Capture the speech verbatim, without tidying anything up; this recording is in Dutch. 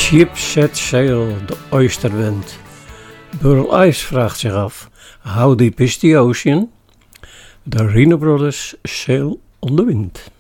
Ship set sail, the oyster went. Burl Ives vraagt zich af, how deep is the ocean? The Reno Brothers, Sail on the Wind.